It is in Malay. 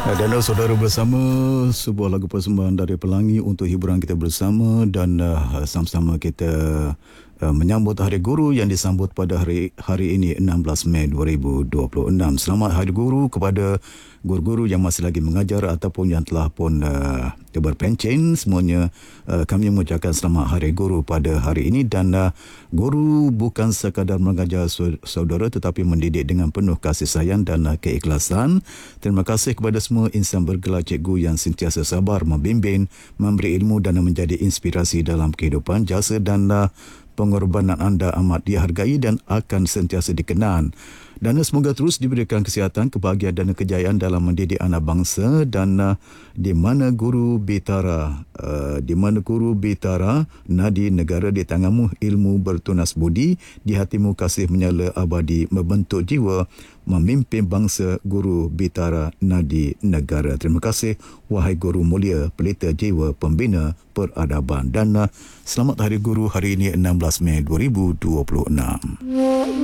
Dan saudara bersama sebuah lagu persembahan dari Pelangi untuk hiburan kita bersama dan sama-sama kita menyambut Hari Guru yang disambut pada hari ini 16 Mei 2026. Selamat Hari Guru kepada guru-guru yang masih lagi mengajar ataupun yang telah pun berpencen. Semuanya kami mengucapkan selamat Hari Guru pada hari ini. Dan guru bukan sekadar mengajar saudara tetapi mendidik dengan penuh kasih sayang dan keikhlasan. Terima kasih kepada semua insan bergelar cikgu yang sentiasa sabar membimbing, memberi ilmu dan menjadi inspirasi dalam kehidupan. Jasa dan pengorbanan anda amat dihargai dan akan sentiasa dikenang. Dan semoga terus diberikan kesihatan, kebahagiaan dan kejayaan dalam mendidik anak bangsa. Dan di mana guru bitara, nadi negara di tanganmu, ilmu bertunas budi, di hatimu kasih menyala abadi, membentuk jiwa, memimpin bangsa. Guru bitara nadi negara. Terima kasih wahai guru mulia, pelita jiwa, pembina peradaban. Dan selamat Hari Guru hari ini 16 Mei 2026.